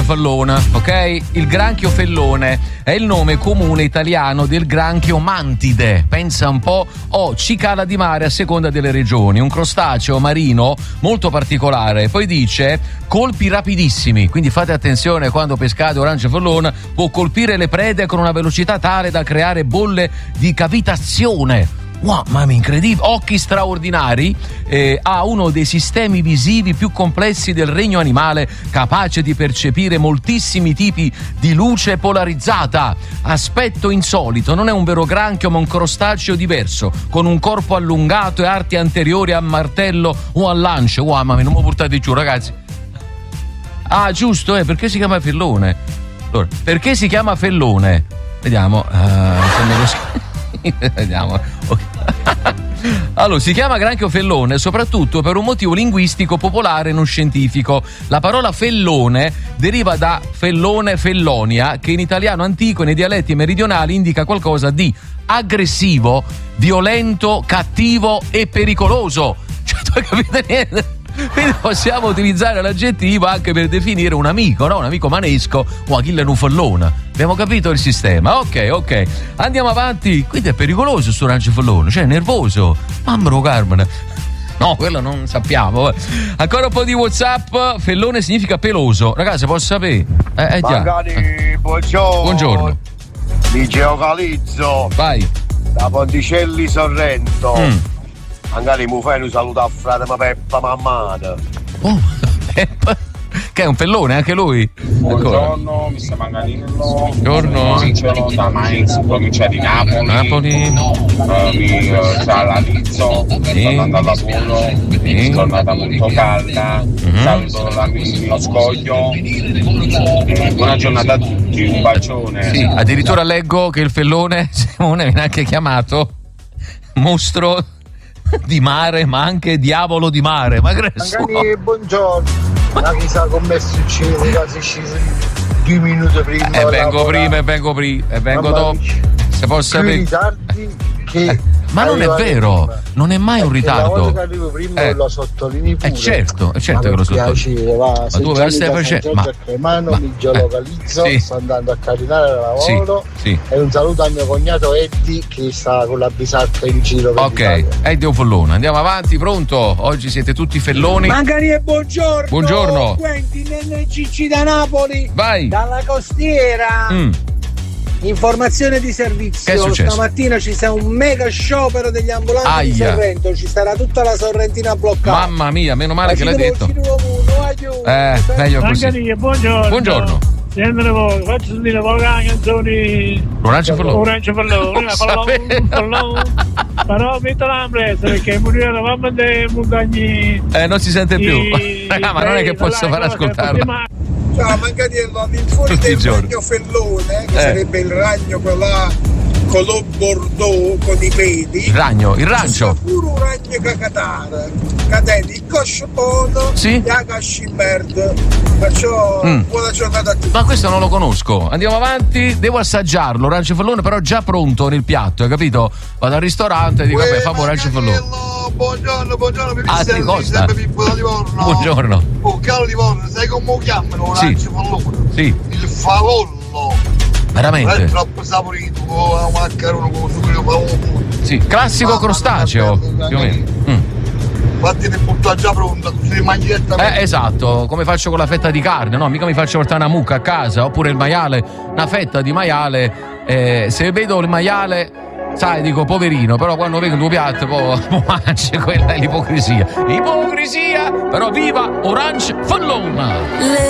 fallona, ok? Il granchio fellone è il nome comune italiano del granchio mantide, pensa un po', o cicala di mare a seconda delle regioni, un crostaceo marino molto particolare. Poi dice colpi rapidissimi, quindi fate attenzione quando pescate orange fallone, può colpire le prede con una velocità tale da creare bolle di cavitazione. Wow, mamma, incredibile! Occhi straordinari, ha uno dei sistemi visivi più complessi del regno animale, capace di percepire moltissimi tipi di luce polarizzata. Aspetto insolito, non è un vero granchio ma un crostaceo diverso, con un corpo allungato e arti anteriori a martello o a lance. Wow, mamma, non mi portate giù, ragazzi. Ah, giusto, perché si chiama fellone? Allora, perché si chiama fellone? Vediamo, vediamo. Allora, si chiama granchio fellone soprattutto per un motivo linguistico popolare non scientifico. La parola fellone deriva da fellone, fellonia, che in italiano antico e nei dialetti meridionali indica qualcosa di aggressivo, violento, cattivo e pericoloso. Cioè, tu hai capito niente? Quindi possiamo utilizzare l'aggettivo anche per definire un amico, no? Un amico manesco o achille un fellone. Abbiamo capito il sistema. Ok. Andiamo avanti. Quindi è pericoloso sto orange fellone, cioè è nervoso. Mamma Carmine. No, quello non sappiamo. Ancora un po' di WhatsApp. Fellone significa peloso. Ragazzi, posso sapere? Già. Magari, buongiorno. Di Geocalizzo. Vai. Da Ponticelli Sorrento. Magari mi fai un saluto a frate ma Peppa Mammata. Oh, Peppa, che è un fellone anche lui. Buongiorno, mister Manganello. Buongiorno. Sono da Mainz, provincia di Napoli. Mi realizzo, sono andato a lavoro, giornata molto calda. Saluto lo scoglio. Buona giornata a tutti, un bacione. Sì, addirittura leggo che il fellone Simone viene anche chiamato mostro di mare, ma anche diavolo di mare. Ma magari buongiorno. Ma chissà come è successo, quasi sceso 2 minuti prima. Vengo dopo. Se posso sapere. Ritardi che ma non è vero, prima. Non è mai un ritardo. Che arrivo prima lo sottolinei pure. Certo che lo sottolineo. Ma tu lo stai facendo? Ma Cremano, mi geolocalizzo, sì. Sto andando a carinare il lavoro. Sì. E un saluto al mio cognato Eddie che sta con la bisacca in giro per l'Italia. Eddie Follone, andiamo avanti, pronto? Oggi siete tutti felloni. Magari e buongiorno. Buongiorno. Quentin NCC da Napoli. Vai. Dalla costiera. Informazione di servizio. Stamattina ci sarà un mega sciopero degli ambulanti di Sorrento. Ci sarà tutta la Sorrentina bloccata. Mamma mia, meno male che l'hai detto. Meglio così. Buongiorno. Sentite voi, faccio sentire voi canzoni. Orange fellone. Però metto la presa perché morire mamma delle montagne. Non si sente più. Ma non è che posso far ascoltarla. Ciao Manganiello, al fuori del ragno fellone, che sarebbe il ragno color bordeaux con i peli. Il rancio. Pure un ragno cacatara. Cadete il cosciopone e la cascimerd. Perciò buona giornata a tutti. Ma questo non lo conosco. Andiamo avanti, devo assaggiarlo. Orange fellone, però già pronto nel piatto, hai capito? Vado al ristorante e dico, vabbè, famo orange fellone. Buongiorno, ti costa? Buongiorno. Oh, caro Livorno, sai come lo chiamano orange fellone? Sì. Il falollo. Veramente? È troppo saporito, un maccherone con succo pavone. Sì, classico crostaceo, più o meno. Infatti ne butto già pronta, così mangi direttamente. Esatto, come faccio con la fetta di carne, no? Mica mi faccio portare una mucca a casa, oppure il maiale, una fetta di maiale. Se vedo il maiale, sai, dico poverino, però quando vedo due piatti poi mangi, quella è l'ipocrisia. Però viva Orange Fellone!